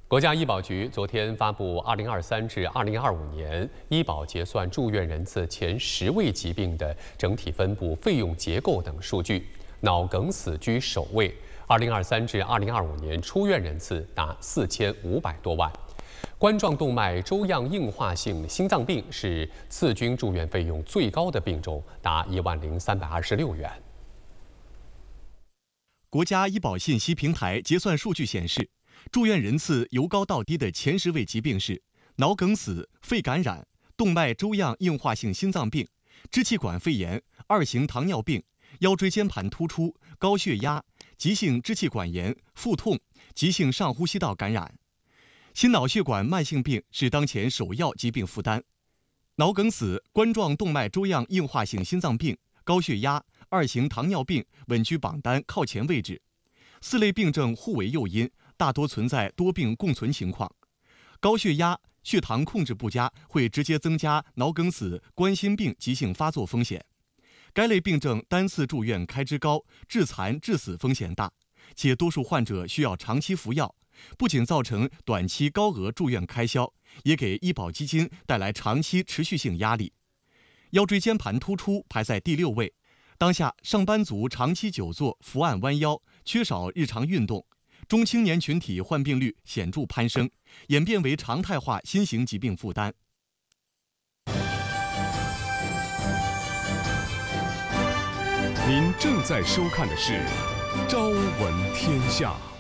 国家医保局昨天发布2023至2025年医保结算住院人次前10位疾病的整体分布、费用结构等数据，脑梗死居首位，2023至2025年出院人次达4500多万。冠状动脉粥样硬化性心脏病是次均住院费用最高的病种，达10326元。 国家医保信息平台结算数据显示，住院人次由高到低的前10位疾病是脑梗死、肺感染、动脉粥样硬化性心脏病、支气管肺炎、2型糖尿病、腰椎间盘突出、高血压、急性支气管炎、腹痛、急性上呼吸道感染。心脑血管慢性病是当前首要疾病负担，脑梗死、冠状动脉粥样硬化性心脏病、高血压、2型糖尿病稳居榜单靠前位置。4类病症互为诱因，大多存在多病共存情况。高血压、血糖控制不佳会直接增加脑梗死、冠心病急性发作风险。该类病症单次住院开支高，致残致死风险大，且多数患者需要长期服药，不仅造成短期高额住院开销，也给医保基金带来长期持续性压力。腰椎间盘突出排在第6位。当下上班族长期久坐、伏案弯腰，缺少日常运动，中青年群体患病率显著攀升，演变为常态化新型疾病负担。 您正在收看的是《朝闻天下》。